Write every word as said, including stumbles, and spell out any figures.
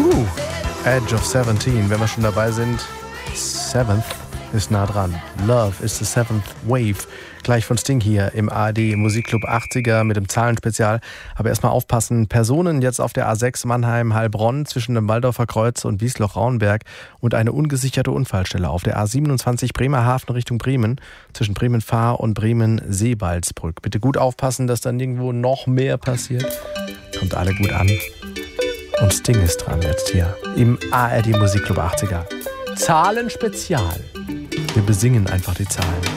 Uh, Edge of seventeen, wenn wir schon dabei sind. Seventh ist nah dran. Love is the seventh wave. Gleich von Sting hier im A R D Musikclub achtziger mit dem Zahlenspezial. Aber erstmal aufpassen, Personen jetzt auf der A sechs Mannheim-Heilbronn zwischen dem Waldorfer Kreuz und Wiesloch-Rauenberg und eine ungesicherte Unfallstelle auf der A siebenundzwanzig Bremerhaven Richtung Bremen zwischen Bremen-Fahr und Bremen-Seebaldsbrück. Bitte gut aufpassen, dass dann irgendwo noch mehr passiert. Kommt alle gut an. Und Sting ist dran jetzt hier im A R D Musikclub achtziger. Zahlenspezial. Wir besingen einfach die Zahlen.